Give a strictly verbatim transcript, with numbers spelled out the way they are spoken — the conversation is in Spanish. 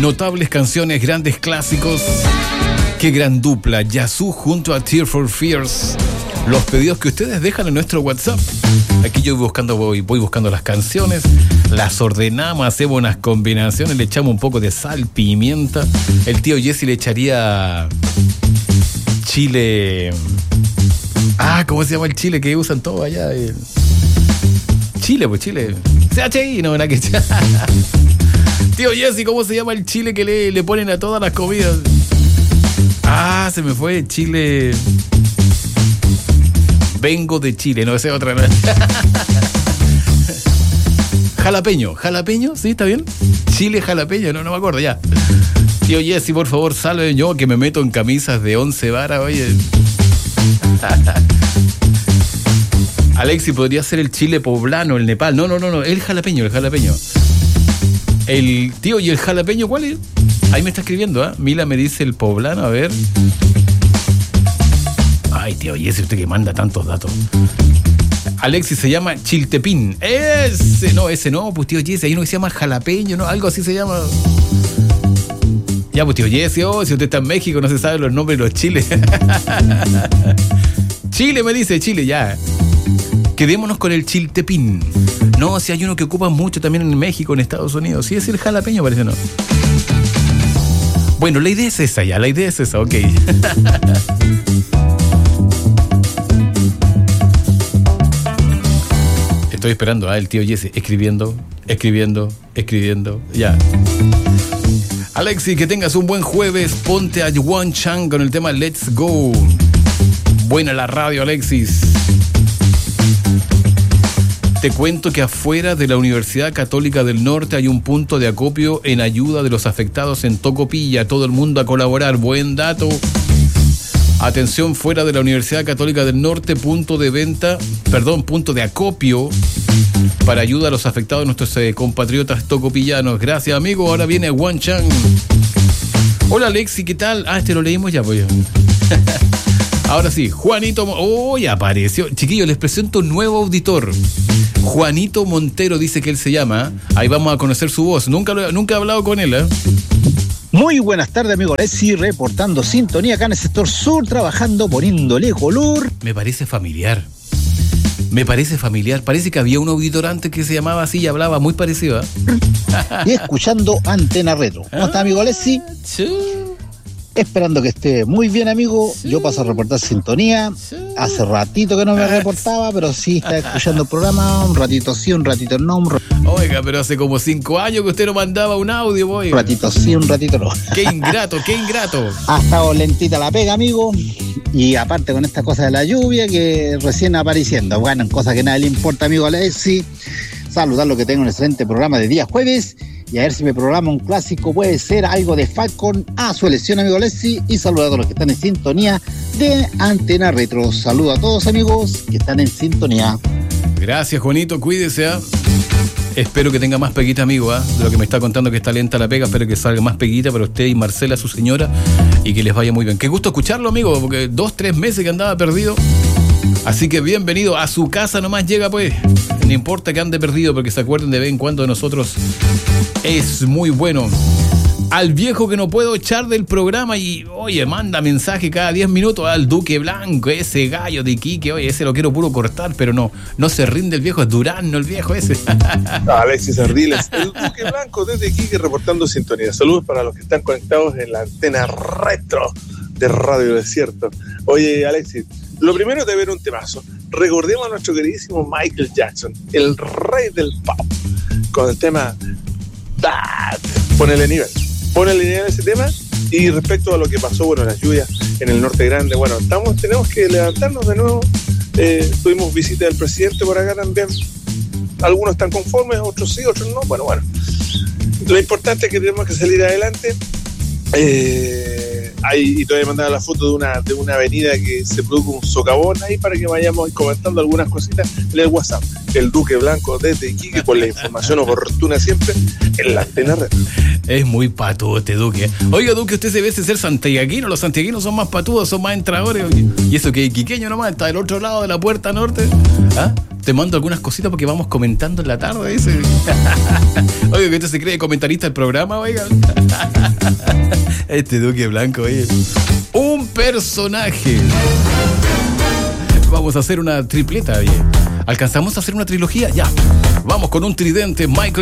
Notables canciones, grandes clásicos. Qué gran dupla, Yazoo junto a Tears for Fears. Los pedidos que ustedes dejan en nuestro WhatsApp. Aquí yo voy buscando, voy, voy buscando las canciones, las ordenamos, hacemos unas combinaciones, le echamos un poco de sal, pimienta. El tío Jesse le echaría chile. Ah, ¿cómo se llama el chile que usan todos allá? El... Chile, pues chile. C H I, no, nada que echar. Tío Jesse, ¿cómo se llama el chile que le, le ponen a todas las comidas? Ah, se me fue, chile. Vengo de Chile, no, esa es otra. Jalapeño, jalapeño, ¿sí? ¿Está bien? Chile jalapeño, no, no me acuerdo, ya. Tío Jesse, por favor, salve yo que me meto en camisas de once varas, oye. Alexi, podría ser el chile poblano, el Nepal. No, no, no, no, el jalapeño, el jalapeño. El tío, ¿y el jalapeño cuál es? Ahí me está escribiendo, ¿ah? ¿eh? Mila me dice el poblano, a ver. Ay, tío, y ese usted que manda tantos datos. Alexis se llama chiltepín. Ese, no, ese no, pues tío Jesse, hay uno que se llama jalapeño, ¿no? Algo así se llama. Ya, pues tío Jesse, oh, si usted está en México, no se sabe los nombres de los chiles. Chile me dice, Chile, ya. Quedémonos con el chiltepín. No, si hay uno que ocupa mucho también en México, en Estados Unidos. Sí, es el jalapeño, parece, ¿no? Bueno, la idea es esa ya, la idea es esa, ok. Estoy esperando a ¿eh? el tío Jesse escribiendo, escribiendo, escribiendo, ya. Alexi, que tengas un buen jueves. Ponte a Yuan Chang con el tema Let's Go. Buena la radio, Alexis. Te cuento que afuera de la Universidad Católica del Norte hay un punto de acopio en ayuda de los afectados en Tocopilla. Todo el mundo a colaborar. Buen dato. Atención, fuera de la Universidad Católica del Norte, punto de venta, perdón, punto de acopio para ayuda a los afectados, nuestros eh, compatriotas tocopillanos. Gracias, amigo. Ahora viene Wan Chang. Hola, Alexi, ¿qué tal? Ah, este lo leímos ya, pues. Ahora sí, Juanito... ¡Oh, ya apareció! Chiquillos, les presento un nuevo auditor. Juanito Montero dice que él se llama. Ahí vamos a conocer su voz. Nunca, lo, nunca he hablado con él, ¿eh? Muy buenas tardes, amigo Alexi, reportando sintonía acá en el sector sur, trabajando, poniéndole color. Me parece familiar. Me parece familiar. Parece que había un auditor antes que se llamaba así y hablaba muy parecido, ¿eh? Y escuchando Antena Retro. ¿Cómo está, amigo Alexi? Sí. Esperando que esté muy bien, amigo. Sí. Yo paso a reportar sintonía. Sí. Hace ratito que no me reportaba, pero sí está escuchando el programa. Un ratito sí, un ratito no. Un ratito... Oiga, pero hace como cinco años que usted no mandaba un audio, boy. Un ratito sí, un ratito no. Qué ingrato, qué ingrato. Ha estado lentita la pega, amigo. Y aparte con esta cosa de la lluvia que recién apareciendo. Bueno, cosa que nada le importa, amigo Alexi. Saludarlo, que tenga un excelente programa de día jueves. Y a ver si me programa un clásico, puede ser algo de Falcon a su elección, amigo Alexi. Y saludar a todos los que están en sintonía de Antena Retro. Saludos a todos, amigos, que están en sintonía. Gracias, Juanito, cuídese, ¿eh? Espero que tenga más peguita, amigo, ¿eh? De lo que me está contando que está lenta la pega, espero que salga más peguita para usted y Marcela, su señora, y que les vaya muy bien. Qué gusto escucharlo, amigo, porque dos, tres meses que andaba perdido. Así que bienvenido a su casa, nomás llega, pues. No importa que ande perdido, porque se acuerden de vez en cuando de nosotros. Es muy bueno. Al viejo que no puedo echar del programa y, oye, manda mensaje cada diez minutos al Duque Blanco, ese gallo de Iquique, oye, ese lo quiero puro cortar, pero no, no se rinde el viejo, es Durán, el viejo ese. Alexis Ardiles, el Duque Blanco desde Iquique reportando sintonía. Saludos para los que están conectados en la antena retro de Radio Desierto. Oye, Alexis, lo primero de ver un temazo. Recordemos a nuestro queridísimo Michael Jackson, el rey del pop, con el tema Bad. Ponele nivel. Ponele nivel a ese tema. Y respecto a lo que pasó, bueno, las lluvias en el norte grande, bueno, estamos, tenemos que levantarnos de nuevo. Eh, tuvimos visita del presidente por acá también. Algunos están conformes, otros sí, otros no. Bueno, bueno. Lo importante es que tenemos que salir adelante. Eh, ahí, y te voy a mandar la foto de una, de una avenida que se produjo un socavón ahí para que vayamos comentando algunas cositas en el WhatsApp. el Duque Blanco desde Iquique, con la información oportuna siempre en la Antena Retro. Es muy patudo este Duque. Oiga, Duque, usted se ve ser santiaguino. Los santiaguinos son más patudos, son más entradores. Y eso que iquiqueño nomás está del otro lado de la puerta norte. ¿Ah? Te mando algunas cositas porque vamos comentando en la tarde, dice. Oiga, que usted se cree comentarista del programa, oiga. Este Duque Blanco, oye. Un personaje. Vamos a hacer una tripleta, oye. ¿Alcanzamos a hacer una trilogía? Ya. Vamos con un tridente, Michael